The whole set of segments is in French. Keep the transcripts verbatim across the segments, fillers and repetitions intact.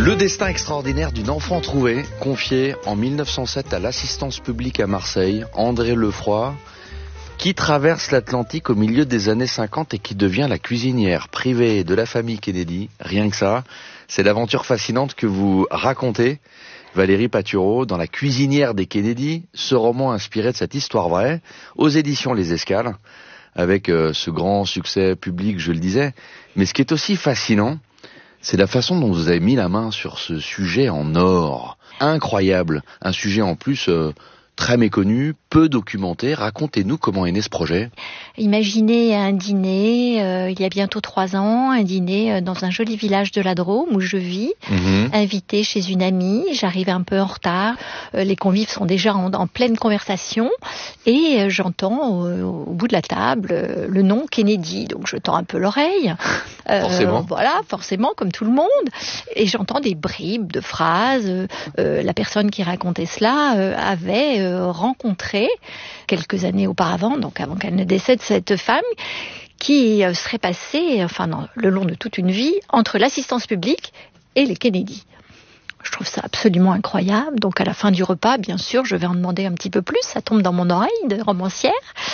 Le destin extraordinaire d'une enfant trouvée, confiée en mille neuf cent sept à l'assistance publique à Marseille, André Lefroy, qui traverse l'Atlantique au milieu des années cinquante et qui devient la cuisinière privée de la famille Kennedy. Rien que ça, c'est l'aventure fascinante que vous racontez, Valérie Patureau, dans La cuisinière des Kennedy, ce roman inspiré de cette histoire vraie, aux éditions Les Escales, avec euh, ce grand succès public, je le disais. Mais ce qui est aussi fascinant, c'est la façon dont vous avez mis la main sur ce sujet en or. Incroyable. Un sujet en plus euh, très méconnu, peu documenté. Racontez-nous comment est né ce projet. Imaginez un dîner, euh, il y a bientôt trois ans, un dîner euh, dans un joli village de la Drôme où je vis, mmh. invité chez une amie. J'arrive un peu en retard. Euh, les convives sont déjà en, en pleine conversation et euh, j'entends euh, au bout de la table euh, le nom Kennedy. Donc je tends un peu l'oreille. Euh, forcément. Voilà, forcément, comme tout le monde. Et j'entends des bribes de phrases. Euh, la personne qui racontait cela euh, avait euh, rencontré quelques années auparavant, donc avant qu'elle ne décède, cette femme qui euh, serait passée, enfin non, le long de toute une vie, entre l'assistance publique et les Kennedy. Je trouve ça absolument incroyable. Donc à la fin du repas, bien sûr, je vais en demander un petit peu plus. Ça tombe dans mon oreille de romancière.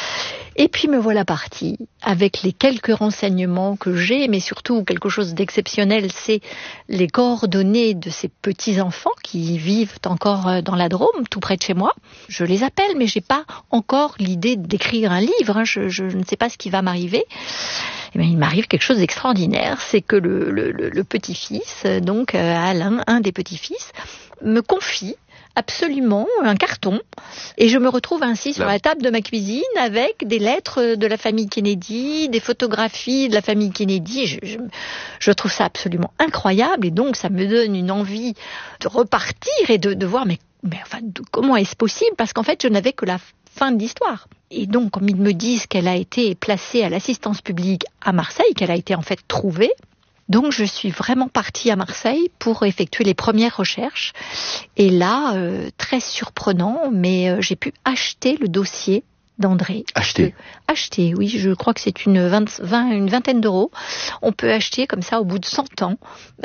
Et puis me voilà partie avec les quelques renseignements que j'ai, mais surtout quelque chose d'exceptionnel, c'est les coordonnées de ces petits-enfants qui vivent encore dans la Drôme, tout près de chez moi. Je les appelle, mais j'ai pas encore l'idée d'écrire un livre. Hein. Je, je, je ne sais pas ce qui va m'arriver. Eh bien, il m'arrive quelque chose d'extraordinaire, c'est que le, le, le, le petit-fils, donc Alain, un des petits-fils, me confie absolument un carton et je me retrouve ainsi sur Là. la table de ma cuisine avec des lettres de la famille Kennedy, des photographies de la famille Kennedy. Je, je, je trouve ça absolument incroyable et donc ça me donne une envie de repartir et de, de voir mais, mais enfin de, comment est-ce possible, parce qu'en fait je n'avais que la fin de l'histoire. Et donc comme ils me disent qu'elle a été placée à l'assistance publique à Marseille, qu'elle a été en fait trouvée, donc je suis vraiment partie à Marseille pour effectuer les premières recherches. Et là, euh, très surprenant, mais euh, j'ai pu acheter le dossier d'André. Acheter euh, Acheter, oui, je crois que c'est une, vingt, vingt, une vingtaine d'euros. On peut acheter comme ça au bout de cent ans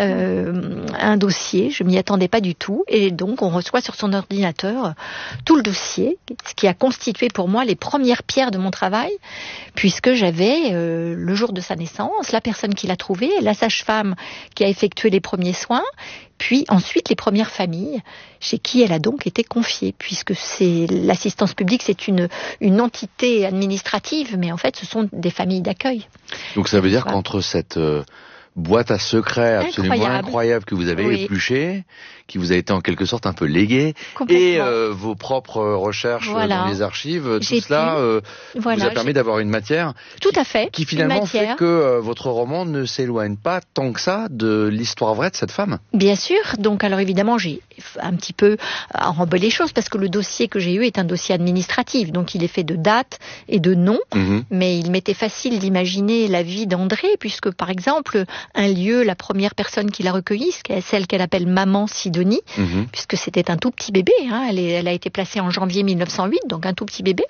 euh, un dossier. Je m'y attendais pas du tout. Et donc on reçoit sur son ordinateur tout le dossier, ce qui a constitué pour moi les premières pierres de mon travail, puisque j'avais euh, le jour de sa naissance, la personne qui l'a trouvé, la sage-femme qui a effectué les premiers soins, puis ensuite les premières familles chez qui elle a donc été confiée, puisque c'est l'assistance publique, c'est une, une entité administrative, mais en fait ce sont des familles d'accueil. Donc ça veut dire voilà. qu'entre cette euh, boîte à secrets absolument incroyable, incroyable que vous avez oui. épluchée, qui vous a été en quelque sorte un peu léguée, et euh, vos propres recherches voilà. dans les archives, tout cela euh, voilà, vous a permis j'ai... d'avoir une matière tout à fait, qui finalement fait que euh, votre roman ne s'éloigne pas tant que ça de l'histoire vraie de cette femme. Bien sûr, donc alors évidemment j'ai un petit peu enrobé les choses, parce que le dossier que j'ai eu est un dossier administratif, donc il est fait de dates et de noms, mm-hmm. mais il m'était facile d'imaginer la vie d'André, puisque par exemple un lieu, la première personne qui l'a recueillie, c'est celle qu'elle appelle Maman Sidonie, Mmh. puisque c'était un tout petit bébé, hein. elle, est, elle a été placée en janvier mille neuf cent huit, donc un tout petit bébé.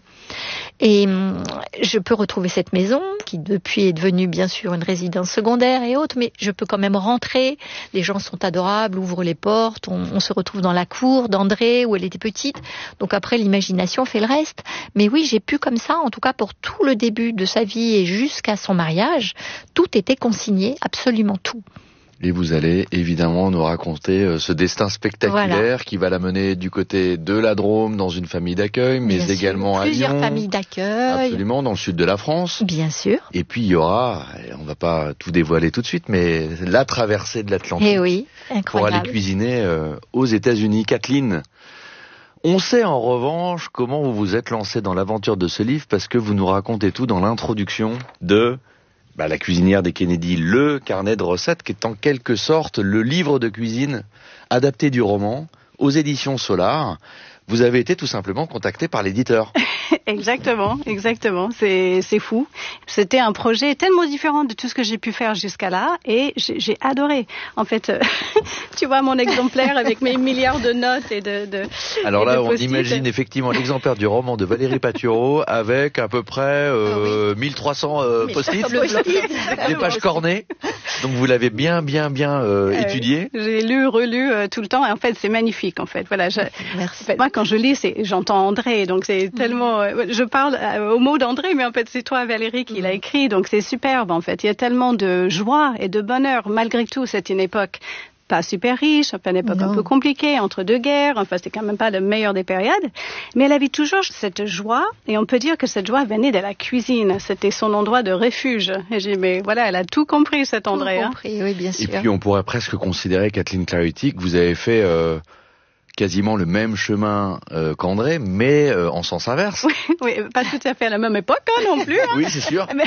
Et hum, je peux retrouver cette maison, qui depuis est devenue bien sûr une résidence secondaire et autres, mais je peux quand même rentrer, les gens sont adorables, ouvrent les portes, on, on se retrouve dans la cour d'André, où elle était petite, donc après l'imagination fait le reste. Mais oui, j'ai pu comme ça, en tout cas pour tout le début de sa vie et jusqu'à son mariage, tout était consigné, absolument tout. Et vous allez évidemment nous raconter euh, ce destin spectaculaire voilà. qui va la mener du côté de la Drôme, dans une famille d'accueil, mais Bien également sûr, à Lyon. Plusieurs familles d'accueil. Absolument, dans le sud de la France. Bien sûr. Et puis il y aura, on va pas tout dévoiler tout de suite, mais la traversée de l'Atlantique. Eh oui, incroyable. Pour aller cuisiner euh, aux États-Unis. Kathleen, on sait en revanche comment vous vous êtes lancé dans l'aventure de ce livre, parce que vous nous racontez tout dans l'introduction de... Bah, La cuisinière des Kennedy, le carnet de recettes qui est en quelque sorte le livre de cuisine adapté du roman aux éditions Solar. Vous avez été tout simplement contacté par l'éditeur. Exactement, exactement. C'est, c'est fou. C'était un projet tellement différent de tout ce que j'ai pu faire jusqu'à là et j'ai, j'ai adoré. En fait, tu vois mon exemplaire avec mes milliards de notes et de... de Alors et là, de on post-it. imagine effectivement l'exemplaire du roman de Valérie Patureau avec à peu près euh, mille trois cents euh, post-it, des pages cornées. Donc vous l'avez bien, bien, bien euh, Euh, étudié. J'ai lu, relu euh, tout le temps et en fait c'est magnifique en fait. Voilà, je, Merci. en fait, moi quand je lis, c'est, j'entends André, donc c'est tellement. Euh, je parle euh, au mot d'André, mais en fait c'est toi Valérie qui l'a écrit, donc c'est superbe en fait. Il y a tellement de joie et de bonheur malgré tout. C'est une époque pas super riche, enfin une époque Non. un peu compliquée entre deux guerres. Enfin c'était quand même pas la meilleure des périodes, mais elle avait toujours cette joie et on peut dire que cette joie venait de la cuisine. C'était son endroit de refuge. Et j'ai dit mais voilà, elle a tout compris cet André. Tout Hein. compris, oui, bien Et sûr. puis on pourrait presque considérer, Kathleen Clarity, que vous avez fait euh, quasiment le même chemin euh, qu'André, mais euh, en sens inverse. Oui, oui, pas tout à fait à la même époque hein, non plus. Hein. Oui, c'est sûr. Mais,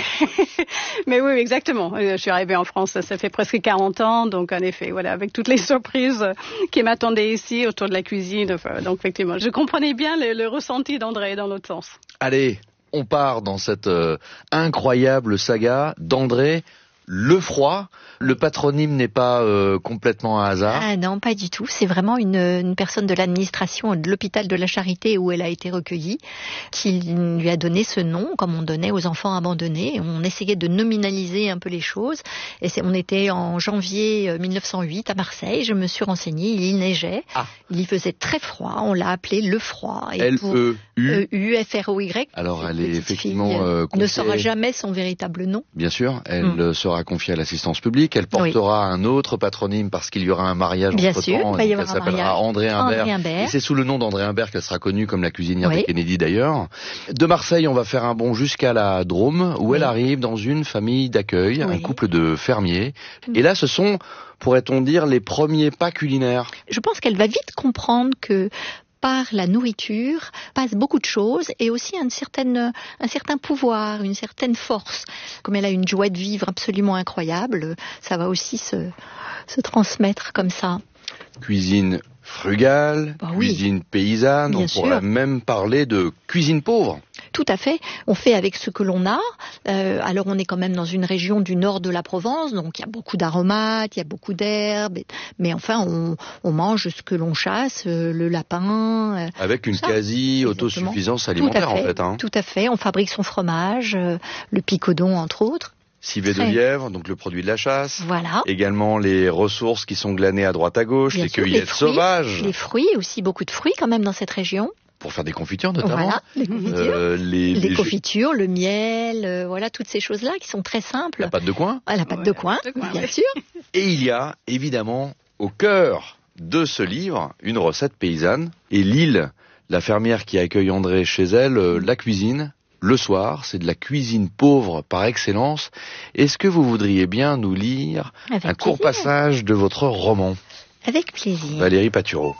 mais oui, exactement. Je suis arrivée en France, ça fait presque quarante ans, donc en effet, voilà, avec toutes les surprises qui m'attendaient ici autour de la cuisine. Enfin, donc effectivement, je comprenais bien le, le ressenti d'André dans l'autre sens. Allez, on part dans cette euh, incroyable saga d'André Lefroy. Le patronyme n'est pas euh, complètement un hasard. Ah non, pas du tout. C'est vraiment une, une personne de l'administration de l'hôpital de la Charité où elle a été recueillie qui lui a donné ce nom, comme on donnait aux enfants abandonnés. On essayait de nominaliser un peu les choses. Et c'est, on était en janvier mille neuf cent huit à Marseille. Je me suis renseignée. Il neigeait. Ah. Il y faisait très froid. On l'a appelé Lefroy. L E U. U F R O Y. Alors elle est Petite effectivement fille, euh, ne confiée- saura jamais son véritable nom. Bien sûr, elle Mm. euh, sera confiée à l'assistance publique. Elle portera un autre patronyme parce qu'il y aura un mariage Bien entre sûr, temps. il va y Elle avoir un s'appellera mariage. André Imbert. André Imbert. Et c'est sous le nom d'André Imbert qu'elle sera connue comme la cuisinière Oui. de Kennedy d'ailleurs. De Marseille, on va faire un bond jusqu'à la Drôme où Oui. elle arrive dans une famille d'accueil, un Oui. couple de fermiers. Et là, ce sont, pourrait-on dire, les premiers pas culinaires. Je pense qu'elle va vite comprendre que par la nourriture passe beaucoup de choses et aussi une certaine, un certain pouvoir, une certaine force. Comme elle a une joie de vivre absolument incroyable, ça va aussi se, se transmettre comme ça. Cuisine frugale, Bah oui. cuisine paysanne, Bien on sûr. pourrait même parler de cuisine pauvre. Tout à fait. On fait avec ce que l'on a. Euh, alors on est quand même dans une région du nord de la Provence, donc il y a beaucoup d'aromates, il y a beaucoup d'herbes, mais enfin on, on mange ce que l'on chasse, euh, le lapin. euh, Avec une Ça, quasi-autosuffisance alimentaire, tout à fait, en fait. Hein. Tout à fait. On fabrique son fromage, euh, le picodon entre autres. Civet de Très. lièvre, donc le produit de la chasse. Voilà. Également les ressources qui sont glanées à droite à gauche, Bien les sûr, cueillettes fruits, sauvages, Les fruits, aussi beaucoup de fruits quand même dans cette région. pour faire des confitures notamment. Voilà, les confitures. Euh, les, les les- confitures, le miel, euh, voilà, toutes ces choses-là qui sont très simples. la pâte de coin. Ah, la pâte Ouais, de la coin, pâte de coin, bien ouais. sûr. Et il y a évidemment au cœur de ce livre une recette paysanne. Et Lille, la fermière qui accueille André chez elle, euh, la cuisine. Le soir, c'est de la cuisine pauvre par excellence. Est-ce que vous voudriez bien nous lire Avec un court plaisir. passage de votre roman, Avec plaisir. Valérie Patureau?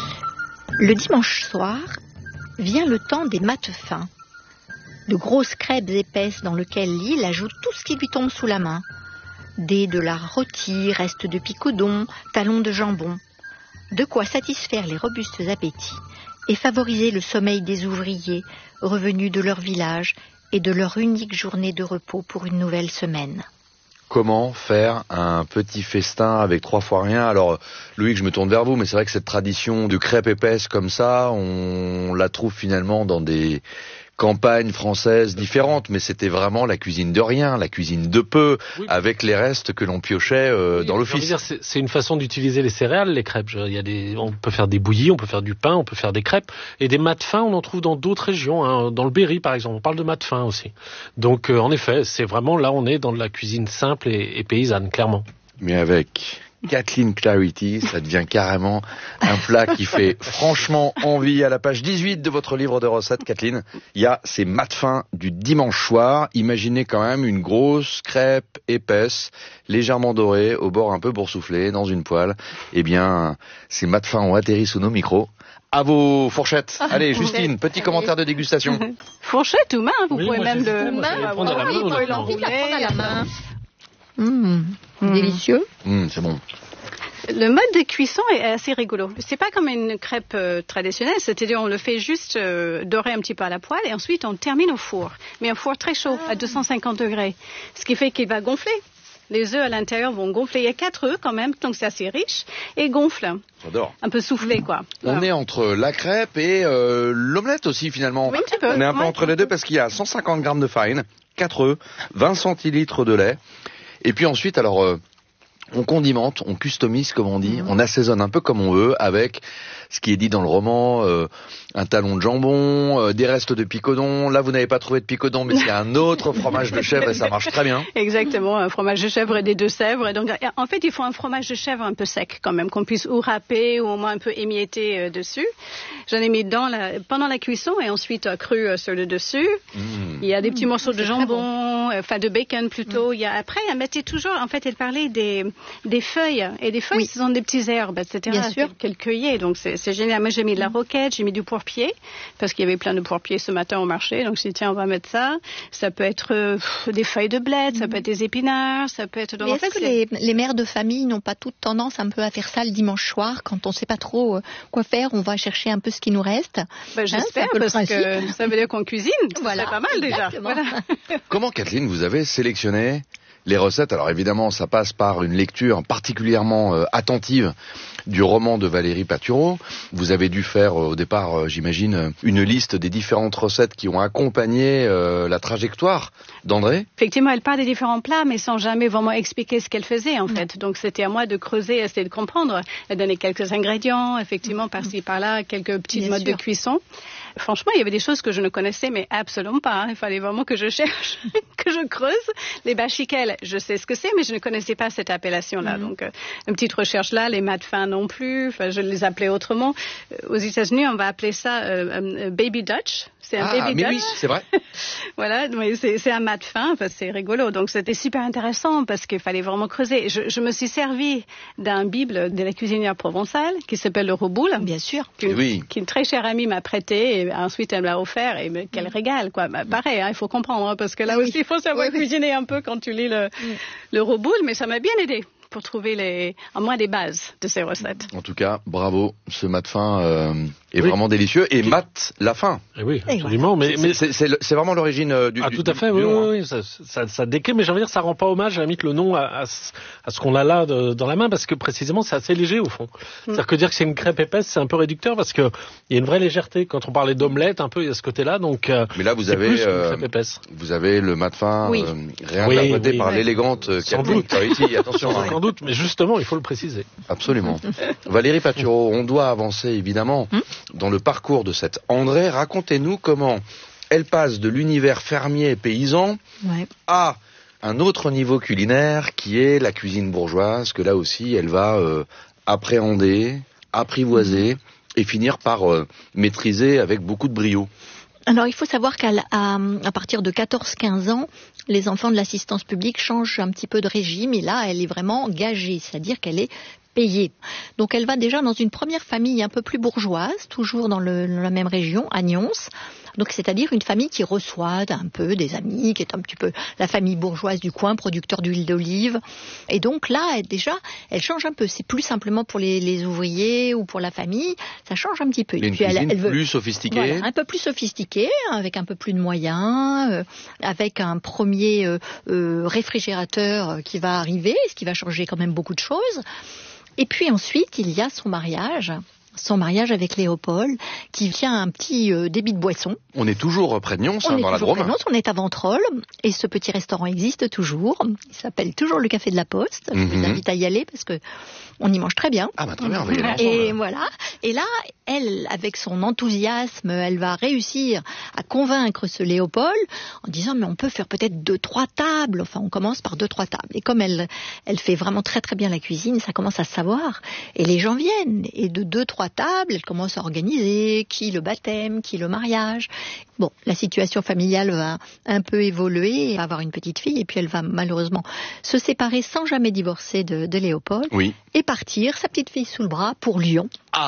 Le dimanche soir vient le temps des mates fins, de grosses crêpes épaisses dans lesquelles Lille ajoute tout ce qui lui tombe sous la main. Dés de la rôtie, restes de picodon, talons de jambon. De quoi satisfaire les robustes appétits et favoriser le sommeil des ouvriers revenus de leur village et de leur unique journée de repos pour une nouvelle semaine. Comment faire un petit festin avec trois fois rien? Alors, Loïc, je me tourne vers vous, mais c'est vrai que cette tradition de crêpes épaisses comme ça, on la trouve finalement dans des campagnes françaises différentes, mais c'était vraiment la cuisine de rien, la cuisine de peu, Oui. avec les restes que l'on piochait euh, Oui, dans j'ai envie de l'office. dire, C'est c'est une façon d'utiliser les céréales, les crêpes. Je- Il y a des, on peut faire des bouillies, on peut faire du pain, on peut faire des crêpes. Et des mâts de fin, on en trouve dans d'autres régions. Hein. Dans le Berry, par exemple, on parle de mâts de fin aussi. Donc, euh, en effet, c'est vraiment là, on est dans de la cuisine simple et, et paysanne, clairement. Mais avec Kathleen Clarity, ça devient carrément un plat qui fait franchement envie. À la page dix-huit de votre livre de recettes, Kathleen, il y a ces mâts de fin du dimanche soir. Imaginez quand même une grosse crêpe épaisse, légèrement dorée, au bord un peu boursouflé, dans une poêle. Eh bien, ces mâts de fin ont atterri sous nos micros. À vos fourchettes. Allez, Justine, petit commentaire de dégustation. Fourchette ou main, vous Oui, pouvez moi, même j'ai le... fait, moi, je vais prendre à la oui, main, vous pouvez honnêtement. l'enrouler. à la main. Mmh, Mmh. Délicieux. Hum, c'est bon. Le mode de cuisson est assez rigolo. C'est pas comme une crêpe euh, traditionnelle, c'est-à-dire on le fait juste euh, dorer un petit peu à la poêle et ensuite on termine au four, mais un four très chaud à deux cent cinquante degrés, ce qui fait qu'il va gonfler. Les œufs à l'intérieur vont gonfler. Il y a quatre œufs quand même, donc c'est assez riche et gonfle. J'adore. Un peu soufflé quoi. On Voilà. est entre la crêpe et euh, l'omelette aussi finalement. Oui, un petit peu. On est un peu Ouais. entre les deux parce qu'il y a cent cinquante grammes de farine, quatre œufs, vingt centilitres de lait. Et puis ensuite, alors, euh, on condimente, on customise comme on dit, mmh. on assaisonne un peu comme on veut avec ce qui est dit dans le roman, euh, un talon de jambon, euh, des restes de picodon. Là, vous n'avez pas trouvé de picodon, mais c'est un autre fromage de chèvre et ça marche très bien. Exactement, un fromage de chèvre et des deux sèvres. Et donc, en fait, il faut un fromage de chèvre un peu sec quand même, qu'on puisse ou râper ou au moins un peu émietter euh, dessus. J'en ai mis dans la, pendant la cuisson et ensuite euh, cru euh, sur le dessus. Mmh. Il y a des petits mmh, morceaux de jambon, enfin bon. euh, de bacon plutôt. Mmh. Il y a, après, elle mettait toujours, en fait, elle parlait des, des feuilles. Et des feuilles, oui. ce sont des petites herbes, et cetera. Bien sûr. Qu'elle cueillait. Donc, c'est, c'est génial. Moi, j'ai mis de la roquette, j'ai mis du pourpier, parce qu'il y avait plein de pourpier ce matin au marché. Donc, j'ai dit, tiens, on va mettre ça. Ça peut être euh, des feuilles de bled, ça peut être des épinards, ça peut être... Donc, Mais en est-ce fait, que les, les mères de famille n'ont pas toute tendance un peu à faire ça le dimanche soir, quand on ne sait pas trop euh, quoi faire, on va chercher un peu ce qui nous reste? Ben, j'espère, hein, parce que ça veut dire qu'on cuisine. Voilà, c'est pas mal déjà. Voilà. Comment, Kathleen, vous avez sélectionné les recettes? Alors évidemment, ça passe par une lecture particulièrement euh, attentive du roman de Valérie Patureau. Vous avez dû faire euh, au départ, euh, j'imagine, une liste des différentes recettes qui ont accompagné euh, la trajectoire d'André. Effectivement, elle parle des différents plats, mais sans jamais vraiment expliquer ce qu'elle faisait, en fait. Donc, c'était à moi de creuser, essayer de comprendre. Elle donnait quelques ingrédients, effectivement, par-ci, par-là, quelques petits modes de cuisson. Franchement, il y avait des choses que je ne connaissais, mais absolument pas. Hein. Il fallait vraiment que je cherche, que je creuse. Les bachicelles, je sais ce que c'est, mais je ne connaissais pas cette appellation-là. Mm-hmm. Donc, euh, une petite recherche là. Les mat fins non plus. Enfin, je les appelais autrement. Euh, aux États-Unis, on va appeler ça euh, um, baby Dutch. C'est un ah, baby mais Dutch. Oui, c'est vrai. Voilà, mais c'est, c'est un mat fin. Enfin, c'est rigolo. Donc, c'était super intéressant parce qu'il fallait vraiment creuser. Je, je me suis servi d'un bible de la cuisinière provençale qui s'appelle le Roboul. Bien sûr. Qu'une, oui. qu'une très chère amie m'a prêté. Et ensuite, elle me l'a offert et mais, quel régal, quoi. Bah, pareil, hein, il faut comprendre, hein, parce que là oui. aussi, il faut savoir oui, cuisiner oui. un peu quand tu lis le, oui. le Roboul, mais ça m'a bien aidé pour trouver les, au moins des bases de ces recettes. En tout cas, bravo, ce mat fin euh, est oui. vraiment délicieux. Et mat la fin. Et oui, absolument. Mais, c'est, mais... C'est, c'est, c'est vraiment l'origine euh, du Ah, du, tout à fait, du, oui, du oui, oui, ça, ça, ça décrit, mais j'ai envie de dire, ça rend pas hommage, à la limite, le nom à, à, à ce qu'on a là de, dans la main, parce que précisément, c'est assez léger, au fond. Mm. C'est-à-dire que dire que c'est une crêpe épaisse, c'est un peu réducteur, parce que il y a une vraie légèreté. Quand on parlait d'omelette, un peu, il y a ce côté-là, donc, euh, mais là, vous avez, plus euh, crêpe épaisse. Vous avez le mat fin, oui. euh, réinterprété oui, oui, par oui. l'élégante Sans doute. Tahiti. Attention. Sans hein. doute, mais justement, il faut le préciser. Absolument. Valérie Patureau, on doit avancer, évidemment, mm. dans le parcours de cette André. Racontez-nous comment elle passe de l'univers fermier et paysan ouais. à un autre niveau culinaire qui est la cuisine bourgeoise, que là aussi elle va euh, appréhender, apprivoiser et finir par euh, maîtriser avec beaucoup de brio. Alors, il faut savoir qu'à à, à partir de quatorze quinze ans, les enfants de l'assistance publique changent un petit peu de régime et là, elle est vraiment gagée, c'est-à-dire qu'elle est payée. Donc, elle va déjà dans une première famille un peu plus bourgeoise, toujours dans, le, dans la même région, à Nyons. Donc, c'est-à-dire une famille qui reçoit un peu des amis, qui est un petit peu la famille bourgeoise du coin, producteur d'huile d'olive. Et donc là, elle, déjà, elle change un peu. C'est plus simplement pour les, les ouvriers ou pour la famille. Ça change un petit peu. Et une puis cuisine elle, elle veut, plus sophistiquée. Voilà, un peu plus sophistiquée, avec un peu plus de moyens, euh, avec un premier euh, euh, réfrigérateur qui va arriver, ce qui va changer quand même beaucoup de choses. Et puis ensuite, il y a son mariage. Son mariage avec Léopold, qui tient un petit euh, débit de boisson. On est toujours près de Nyons, on hein, est dans la Drôme. Près de Nyons, on est à Ventrolle, et ce petit restaurant existe toujours. Il s'appelle toujours le Café de la Poste. Mm-hmm. Je vous invite à y aller parce que on y mange très bien. Ah bah très bien, on va y aller ensemble. Et voilà. Et là, elle, avec son enthousiasme, elle va réussir à convaincre ce Léopold en disant mais on peut faire peut-être deux, trois tables. Enfin, on commence par deux, trois tables. Et comme elle, elle fait vraiment très très bien la cuisine, ça commence à se savoir. Et les gens viennent. Et de deux, trois table, elle commence à organiser qui le baptême, qui le mariage. Bon, la situation familiale va un peu évoluer, elle va avoir une petite fille et puis elle va malheureusement se séparer sans jamais divorcer de, de Léopold oui. et partir, sa petite fille sous le bras, pour Lyon. Ah,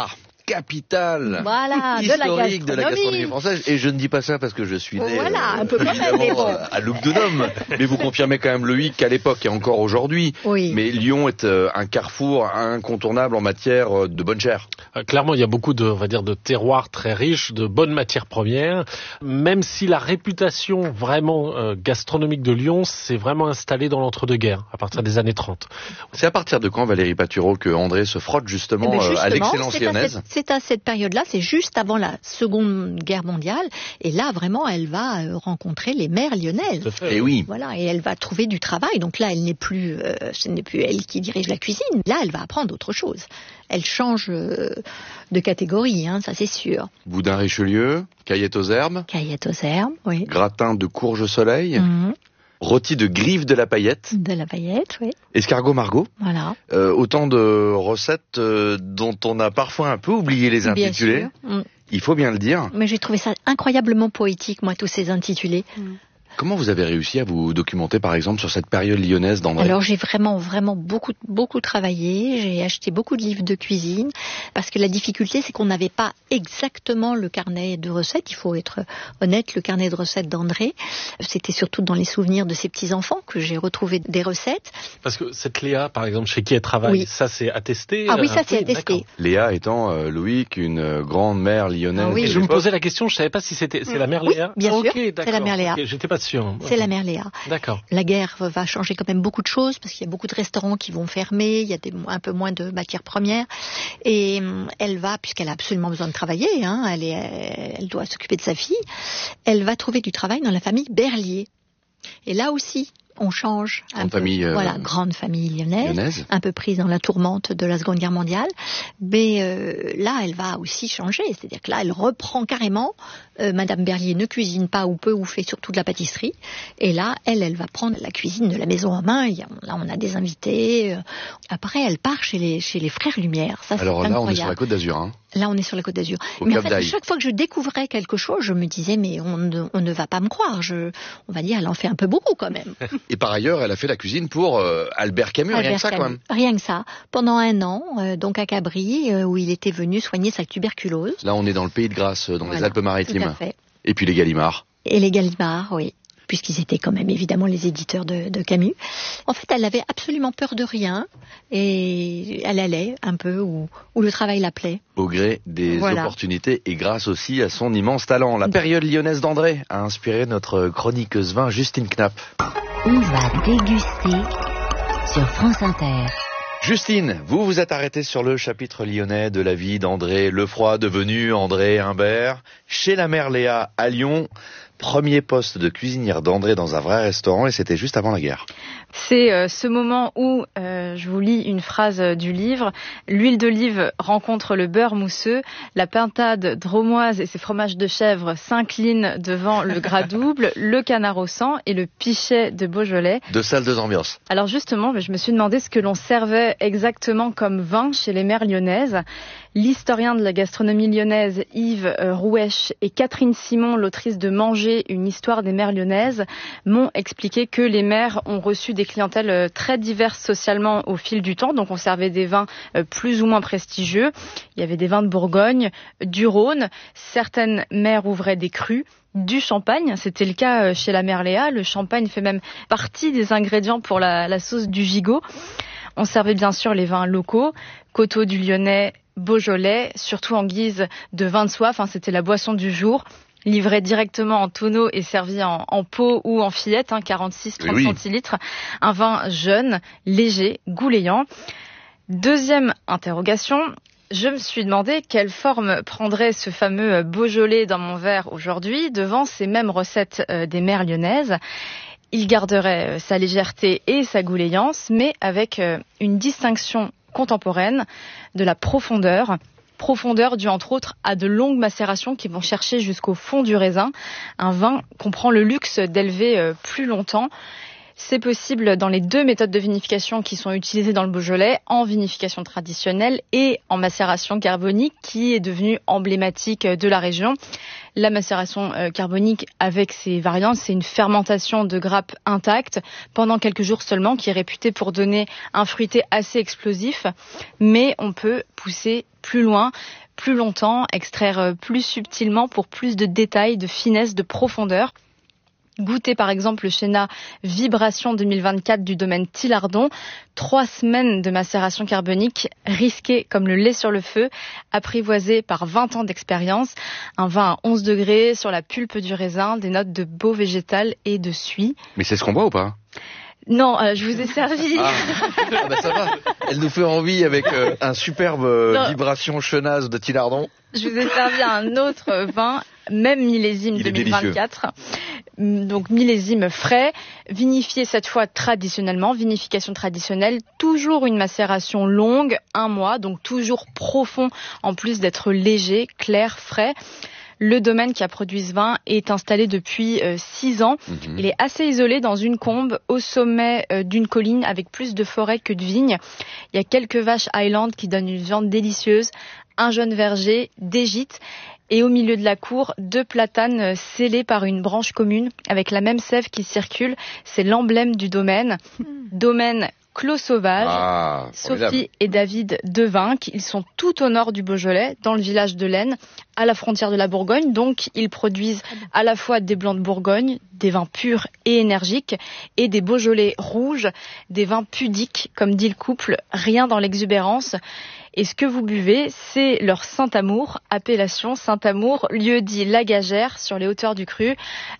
capitale voilà, historique de la, de la gastronomie française. Et je ne dis pas ça parce que je suis né voilà, euh, un peu quand même, mais bon. à Lugdunum. Mais vous confirmez quand même, Loïc, qu'à l'époque et encore aujourd'hui, oui. mais Lyon est euh, un carrefour incontournable en matière euh, de bonne chair. Euh, clairement, il y a beaucoup de, on va dire, de terroirs très riches, de bonnes matières premières. Même si la réputation vraiment euh, gastronomique de Lyon s'est vraiment installée dans l'entre-deux-guerres, à partir des années trente. C'est à partir de quand, Valérie Patureau, que André se frotte justement, eh ben justement euh, à l'excellence c'est lyonnaise? à cette, C'est à cette période-là, c'est juste avant la Seconde Guerre mondiale, et là vraiment elle va euh, rencontrer les mères lyonnaises. Et oui. Voilà, et elle va trouver du travail. Donc là, elle n'est plus, euh, ce n'est plus elle qui dirige la cuisine. Là, elle va apprendre autre chose. Elle change euh, de catégorie, hein, ça c'est sûr. Boudin Richelieu, caillette aux herbes. Caillette aux herbes, oui. Gratin de courge soleil. Mmh. Rôti de griffes de la paillette. De la paillette, oui. Escargot Margot. Voilà. Euh, autant de recettes euh, dont on a parfois un peu oublié les intitulés. Bien sûr. Mmh. Il faut bien le dire. Mais j'ai trouvé ça incroyablement poétique, moi, tous ces intitulés. Mmh. Comment vous avez réussi à vous documenter, par exemple, sur cette période lyonnaise d'André? Alors j'ai vraiment, vraiment beaucoup, beaucoup travaillé. J'ai acheté beaucoup de livres de cuisine parce que la difficulté, c'est qu'on n'avait pas exactement le carnet de recettes. Il faut être honnête, le carnet de recettes d'André. C'était surtout dans les souvenirs de ses petits-enfants que j'ai retrouvé des recettes. Parce que cette Léa, par exemple, chez qui elle travaille, oui. ça c'est attesté? Ah oui, ça euh, c'est oui, attesté. D'accord. Léa étant, euh, Loïc, une euh, grande mère lyonnaise. Ah oui. Et je me posais la question, je savais pas si c'était c'est la mère oui, Léa. bien okay, sûr, c'est la mère Léa. Okay, j'étais pas sûr. C'est la mère Léa. D'accord. La guerre va changer quand même beaucoup de choses parce qu'il y a beaucoup de restaurants qui vont fermer, il y a des, un peu moins de matières premières. Et elle va, puisqu'elle a absolument besoin de travailler, hein, elle, est, elle doit s'occuper de sa fille, elle va trouver du travail dans la famille Berlier. Et là aussi, on change. Grande famille, euh, voilà, grande famille lyonnaise, lyonnaise, un peu prise dans la tourmente de la Seconde Guerre mondiale. Mais euh, là, elle va aussi changer. C'est-à-dire que là, elle reprend carrément. Euh, Madame Berlier ne cuisine pas ou peu ou fait surtout de la pâtisserie. Et là, elle, elle va prendre la cuisine de la maison en main. Il y a, là, on a des invités. Après, elle part chez les chez les frères Lumière. Ça, alors c'est là, incroyable. on est sur la Côte d'Azur. Hein. Là, on est sur la Côte d'Azur. Au mais Cap en fait, à d'Aille. chaque fois que je découvrais quelque chose, je me disais, mais on ne, on ne va pas me croire. Je, on va dire, elle en fait un peu beaucoup quand même. Et par ailleurs, elle a fait la cuisine pour euh, Albert Camus, Albert rien que ça Camus. quand même. Rien que ça. Pendant un an, euh, donc à Cabris, euh, où il était venu soigner sa tuberculose. Là, on est dans le pays de Grasse, dans Voilà, les Alpes-Maritimes. tout à fait. Et puis les Gallimards. Et les Gallimards, oui. Puisqu'ils étaient quand même évidemment les éditeurs de, de Camus. En fait, elle avait absolument peur de rien et elle allait un peu où, où le travail l'appelait. Au gré des Voilà. opportunités et grâce aussi à son immense talent. La période lyonnaise d'André a inspiré notre chroniqueuse vin Justine Knapp. On va déguster sur France Inter. Justine, vous vous êtes arrêtée sur le chapitre lyonnais de la vie d'André Lefroy, devenu André Humbert, chez la mère Léa à Lyon. Premier poste de cuisinière d'André dans un vrai restaurant et c'était juste avant la guerre. C'est euh, ce moment où, euh, je vous lis une phrase euh, du livre, l'huile d'olive rencontre le beurre mousseux, la pintade dromoise et ses fromages de chèvre s'inclinent devant le gras double, le canard au sang et le pichet de Beaujolais. Deux salles, deux ambiances. Alors justement, je me suis demandé ce que l'on servait exactement comme vin chez les mères lyonnaises. L'historien de la gastronomie lyonnaise Yves euh, Rouèche et Catherine Simon, l'autrice de Manger, une histoire des mères lyonnaises, m'ont expliqué que les mères ont reçu des clientèles euh, très diverses socialement au fil du temps. Donc on servait des vins euh, plus ou moins prestigieux. Il y avait des vins de Bourgogne, du Rhône. Certaines mères ouvraient des crus. Du champagne, c'était le cas chez la mère Léa. Le champagne fait même partie des ingrédients pour la, la sauce du gigot. On servait bien sûr les vins locaux, Coteaux du Lyonnais, Beaujolais, surtout en guise de vin de soif. Enfin, c'était la boisson du jour, livrée directement en tonneau et servie en, en pot ou en fillette, hein, quarante-six à trente oui. centilitres. Un vin jeune, léger, goulayant. Deuxième interrogation. Je me suis demandé quelle forme prendrait ce fameux Beaujolais dans mon verre aujourd'hui devant ces mêmes recettes euh, des mères lyonnaises. Il garderait euh, sa légèreté et sa goulayance, mais avec euh, une distinction contemporaine de la profondeur. Profondeur due entre autres à de longues macérations qui vont chercher jusqu'au fond du raisin. Un vin qu'on prend le luxe d'élever euh, plus longtemps. C'est possible dans les deux méthodes de vinification qui sont utilisées dans le Beaujolais, en vinification traditionnelle et en macération carbonique qui est devenue emblématique de la région. La macération carbonique avec ses variantes, c'est une fermentation de grappes intactes pendant quelques jours seulement qui est réputée pour donner un fruité assez explosif, mais on peut pousser plus loin, plus longtemps, extraire plus subtilement pour plus de détails, de finesse, de profondeur. Goûtez par exemple le Chenin Vibration deux mille vingt-quatre du domaine Tillardon. Trois semaines de macération carbonique, risqué comme le lait sur le feu, apprivoisé par vingt ans d'expérience. Un vin à onze degrés sur la pulpe du raisin, des notes de baume végétal et de suie. Mais c'est ce qu'on boit ou pas? Non, euh, je vous ai servi. Ah, ah bah ça va. Elle nous fait envie avec euh, un superbe euh, Vibration Chenasse de Tillardon. Je vous ai servi un autre vin, même millésime deux mille vingt-quatre. Donc millésime frais, vinifié cette fois traditionnellement, vinification traditionnelle, toujours une macération longue, un mois, donc toujours profond en plus d'être léger, clair, frais. Le domaine qui a produit ce vin est installé depuis euh, six ans. Mmh. Il est assez isolé dans une combe au sommet euh, d'une colline avec plus de forêt que de vignes. Il y a quelques vaches Highland qui donnent une viande délicieuse, un jeune verger, des gîtes et au milieu de la cour, deux platanes scellés par une branche commune avec la même sève qui circule. C'est l'emblème du domaine. Mmh. Domaine Clos Sauvage, ah, Sophie et David Devinck, ils sont tout au nord du Beaujolais, dans le village de l'Aisne, à la frontière de la Bourgogne. Donc, ils produisent à la fois des blancs de Bourgogne, des vins purs et énergiques, et des Beaujolais rouges, des vins pudiques, comme dit le couple, rien dans l'exubérance. Et ce que vous buvez, c'est leur Saint-Amour, appellation Saint-Amour, lieu dit Lagagère, sur les hauteurs du Cru.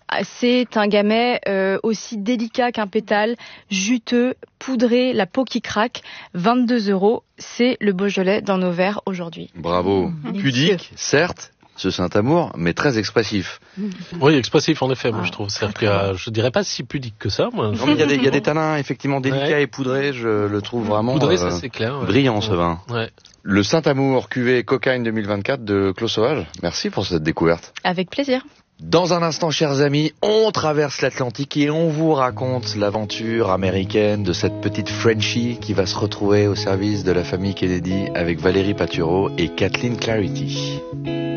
C'est un gamay euh, aussi délicat qu'un pétale, juteux, poudré, la peau qui craque, vingt-deux euros. C'est le Beaujolais dans nos verres aujourd'hui. Bravo. Mmh. Pudique, certes, ce Saint-Amour, mais très expressif. Oui, expressif en effet, moi je trouve. C'est-à-dire qu'il y a, je dirais pas si pudique que ça. Moi. Non, mais il y a des, il y a des tanins effectivement délicats ouais. et poudrés, je le trouve vraiment Poudré, euh, ça, c'est clair, ouais. brillant ce vin. Ouais. Le Saint-Amour cuvée Cocagne deux mille vingt-quatre de Clos Sauvage. Merci pour cette découverte. Avec plaisir. Dans un instant, chers amis, on traverse l'Atlantique et on vous raconte l'aventure américaine de cette petite Frenchie qui va se retrouver au service de la famille Kennedy avec Valérie Patureau et Kathleen Clarity.